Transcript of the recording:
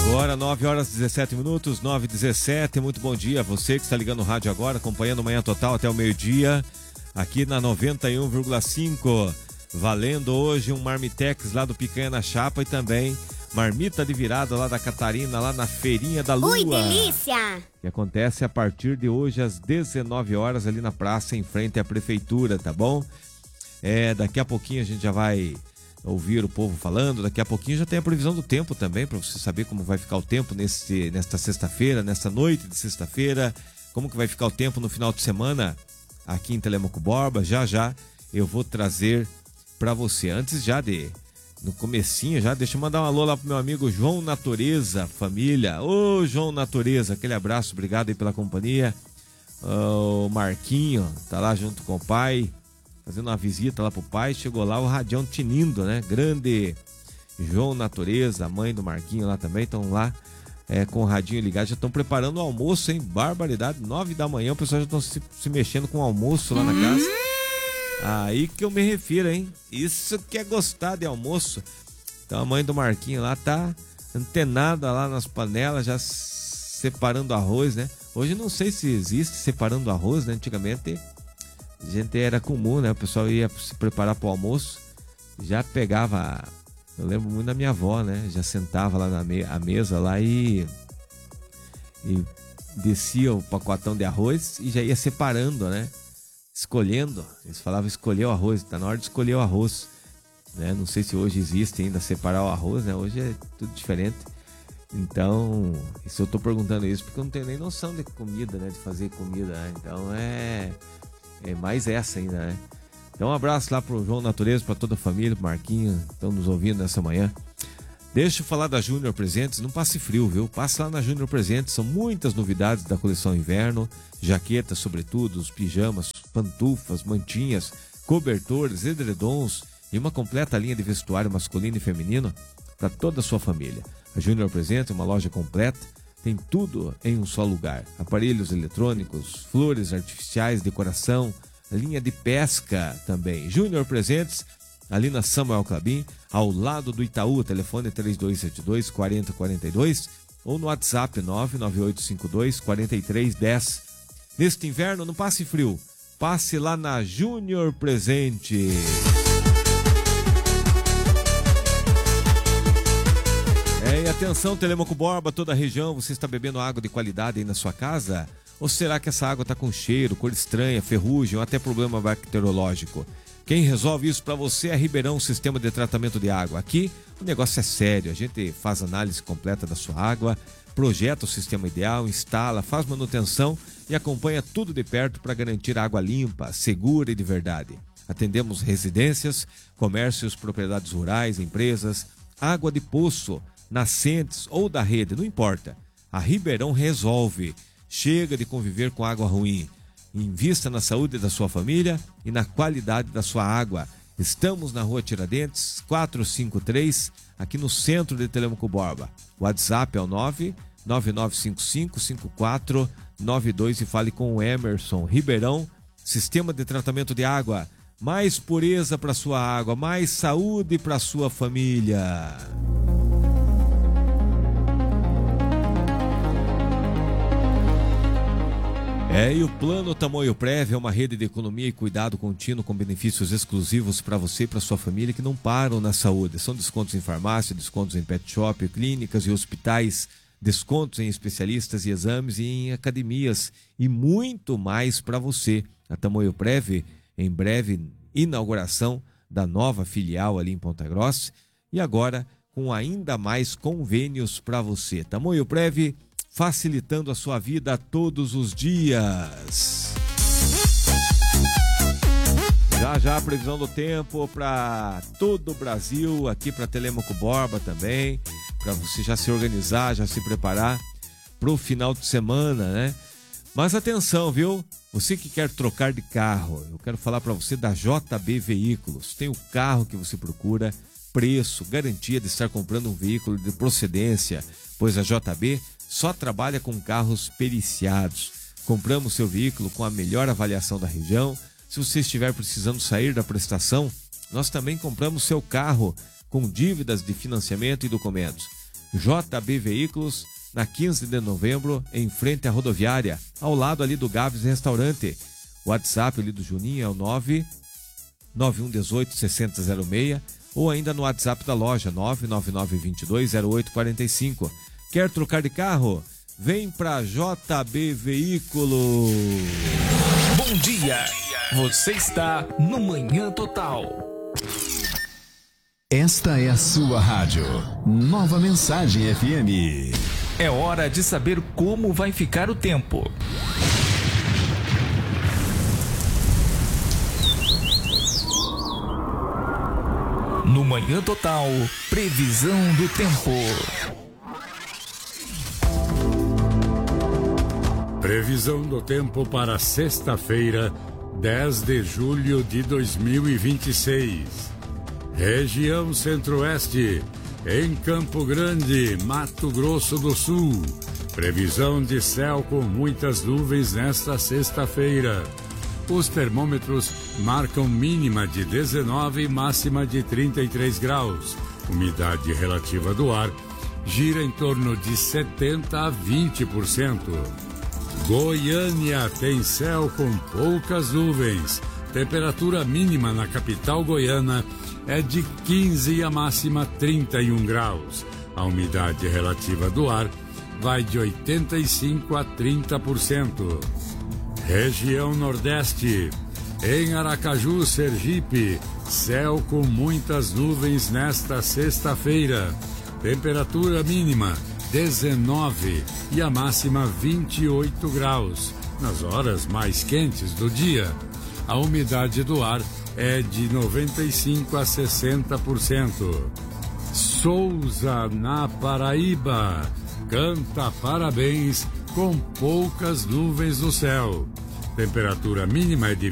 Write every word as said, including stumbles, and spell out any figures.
Agora nove horas e dezessete minutos, nove e dezessete, muito bom dia a você que está ligando o rádio agora, acompanhando Manhã Total até o meio-dia, aqui na noventa e um vírgula cinco, valendo hoje um Marmitex lá do Picanha na Chapa e também marmita de virada lá da Catarina, lá na Feirinha da Lua. Ui, delícia! Que acontece a partir de hoje às dezenove horas ali na praça, em frente à prefeitura, tá bom? É, daqui a pouquinho a gente já vai ouvir o povo falando, daqui a pouquinho já tem a previsão do tempo também, para você saber como vai ficar o tempo nesse, nesta sexta-feira, nesta noite de sexta-feira, como que vai ficar o tempo no final de semana aqui em Telêmaco Borba. Já já eu vou trazer para você. Antes já de, no comecinho já, deixa eu mandar um alô lá pro meu amigo João Natureza, família. Ô João Natureza, aquele abraço, obrigado aí pela companhia. O Marquinho tá lá junto com o pai, fazendo uma visita lá pro pai, chegou lá o radião tinindo, né? Grande João Natureza, a mãe do Marquinho lá também, estão lá é, com o radinho ligado, já estão preparando o almoço, hein? Barbaridade, nove da manhã, o pessoal já estão se, se mexendo com o almoço lá na casa. Aí que eu me refiro, hein? Isso que é gostar de almoço. Então a mãe do Marquinho lá tá antenada lá nas panelas, já separando arroz, né? Hoje não sei se existe separando arroz, né? Antigamente a gente era comum, né? O pessoal ia se preparar para o almoço, já pegava, eu lembro muito da minha avó, né? Já sentava lá na me, a mesa lá e, e descia o pacotão de arroz e já ia separando, né? Escolhendo, eles falavam escolher o arroz, tá na hora de escolher o arroz, né? Não sei se hoje existe ainda separar o arroz, né? Hoje é tudo diferente. Então, isso eu tô perguntando isso porque eu não tenho nem noção de comida, né? De fazer comida, né? Então é... É mais essa ainda, né? Então um abraço lá pro João Natureza, pra toda a família, pro Marquinho, estão nos ouvindo nessa manhã. Deixa eu falar da Júnior Presentes, não passe frio, viu? Passe lá na Júnior Presentes, são muitas novidades da coleção inverno, jaquetas, sobretudos, pijamas, pantufas, mantinhas, cobertores, edredons e uma completa linha de vestuário masculino e feminino para toda a sua família. A Júnior Presentes é uma loja completa, tem tudo em um só lugar. Aparelhos eletrônicos, flores artificiais, decoração, linha de pesca também. Júnior Presentes, ali na Samuel Clabin, ao lado do Itaú, telefone três dois sete dois, quatro zero quatro dois ou no WhatsApp nove nove oito cinco dois, quatro três um zero. Neste inverno, não passe frio, passe lá na Júnior Presente. É, e atenção, Telêmaco Borba, toda a região, você está bebendo água de qualidade aí na sua casa? Ou será que essa água está com cheiro, cor estranha, ferrugem ou até problema bacteriológico? Quem resolve isso para você é Ribeirão Sistema de Tratamento de Água. Aqui o negócio é sério, a gente faz análise completa da sua água, projeta o sistema ideal, instala, faz manutenção e acompanha tudo de perto para garantir água limpa, segura e de verdade. Atendemos residências, comércios, propriedades rurais, empresas, água de poço, nascentes ou da rede, não importa. A Ribeirão resolve. Chega de conviver com água ruim. Invista na saúde da sua família e na qualidade da sua água. Estamos na Rua Tiradentes, quatrocentos e cinquenta e três, aqui no centro de Telêmaco Borba. O WhatsApp é o nove nove nove cinco cinco, cinco quatro nove dois e fale com o Emerson. Ribeirão, Sistema de Tratamento de Água. Mais pureza para sua água, mais saúde para sua família. É, e o Plano Tamoio Prev é uma rede de economia e cuidado contínuo com benefícios exclusivos para você e para sua família que não param na saúde. São descontos em farmácia, descontos em pet shop, clínicas e hospitais, descontos em especialistas e exames e em academias e muito mais para você. A Tamoio Prev, em breve, inauguração da nova filial ali em Ponta Grossa e agora com ainda mais convênios para você. Tamoio Prev, facilitando a sua vida todos os dias. Já já a previsão do tempo para todo o Brasil, aqui para Telêmaco Borba também, para você já se organizar, já se preparar para o final de semana, né? Mas atenção, viu? Você que quer trocar de carro, eu quero falar para você da J B Veículos. Tem o carro que você procura, preço, garantia de estar comprando um veículo de procedência, pois a J B só trabalha com carros periciados. Compramos seu veículo com a melhor avaliação da região. Se você estiver precisando sair da prestação, nós também compramos seu carro com dívidas de financiamento e documentos. J B Veículos, na quinze de novembro, em frente à rodoviária, ao lado ali do Gaves Restaurante. O WhatsApp ali do Juninho é o nove nove um um oito, seis zero zero seis ou ainda no WhatsApp da loja nove nove nove dois dois zero oito quatro cinco. Quer trocar de carro? Vem pra J B Veículos. Bom dia, você está no Manhã Total. Esta é a sua rádio, Nova Mensagem F M. É hora de saber como vai ficar o tempo. No Manhã Total, previsão do tempo. Previsão do tempo para sexta-feira, dez de julho de dois mil e vinte e seis. Região Centro-Oeste, em Campo Grande, Mato Grosso do Sul. Previsão de céu com muitas nuvens nesta sexta-feira. Os termômetros marcam mínima de dezenove e máxima de trinta e três graus. Umidade relativa do ar gira em torno de setenta a vinte por cento. Goiânia tem céu com poucas nuvens. Temperatura mínima na capital goiana é de quinze e a máxima trinta e um graus. A umidade relativa do ar vai de oitenta e cinco a trinta por cento. Região Nordeste, em Aracaju, Sergipe, céu com muitas nuvens nesta sexta-feira. Temperatura mínima dezenove e a máxima vinte e oito graus. Nas horas mais quentes do dia, a umidade do ar é de noventa e cinco a sessenta por cento. Souza, na Paraíba, canta parabéns com poucas nuvens no céu. Temperatura mínima é de